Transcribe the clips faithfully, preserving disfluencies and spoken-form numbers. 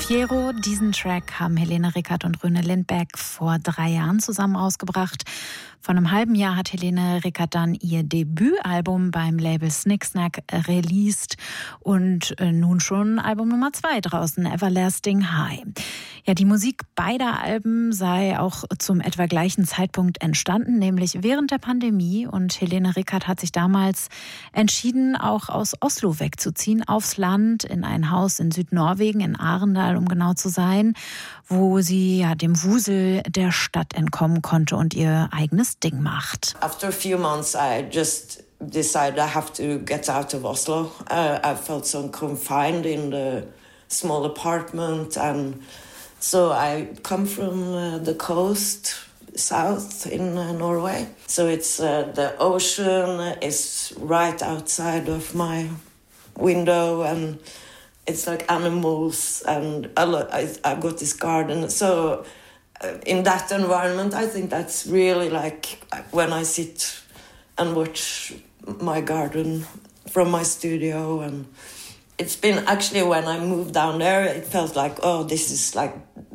Fiero. Diesen Track haben Helene Rickert und Rune Lindberg vor drei Jahren zusammen rausgebracht. Vor einem halben Jahr hat Helene Rickert dann ihr Debütalbum beim Label Snicksnack released und nun schon Album Nummer zwei draußen, Everlasting High. Ja, die Musik beider Alben sei auch zum etwa gleichen Zeitpunkt entstanden, nämlich während der Pandemie. Und Helene Rickert hat sich damals entschieden, auch aus Oslo wegzuziehen, aufs Land, in ein Haus in Südnorwegen, in Arendal, um genau zu sein, wo sie ja dem Wusel der Stadt entkommen konnte und ihr eigenes Ding macht. After a few months, I just decided I have to get out of Oslo. Uh, I felt so confined in the small apartment, and so I come from uh, the coast, south in uh, Norway. So it's uh, the ocean is right outside of my window, and it's like animals, and a lot, I, I got this garden. So uh, in that environment, I think that's really like when I sit and watch my garden from my studio. And it's been actually when I moved down there, it felt like, oh, this is like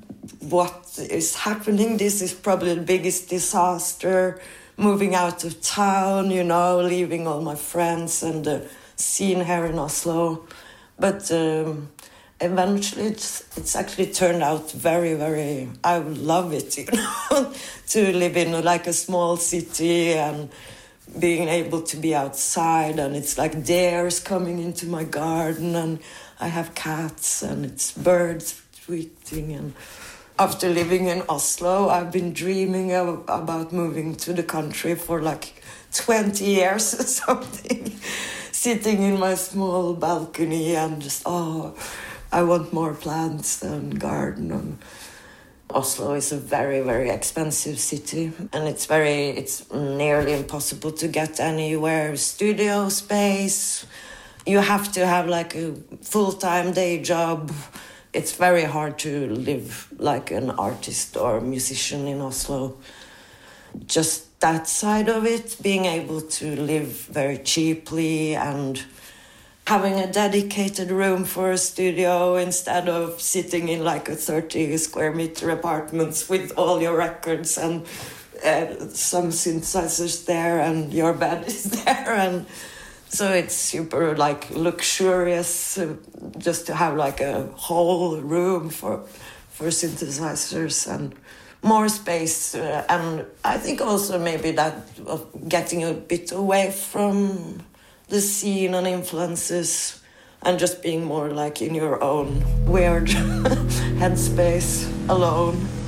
what is happening. This is probably the biggest disaster, moving out of town, you know, leaving all my friends and the scene here in Oslo. But um, eventually it's, it's actually turned out very, very, I love it, you know, to live in like a small city and being able to be outside, and it's like deers coming into my garden, and I have cats and it's birds tweeting. And after living in Oslo, I've been dreaming of, about moving to the country for like twenty years or something. Sitting in my small balcony and just, oh, I want more plants and garden. And Oslo is a very, very expensive city, and it's very, it's nearly impossible to get anywhere studio space. You have to have like a full-time day job. It's very hard to live like an artist or musician in Oslo. Just that side of it, being able to live very cheaply and having a dedicated room for a studio instead of sitting in like a thirty square meter apartments with all your records and uh, some synthesizers there and your bed is there. And so it's super like luxurious uh, just to have like a whole room for, for synthesizers and more space, uh, and I think also maybe that of getting a bit away from the scene and influences and just being more like in your own weird headspace alone.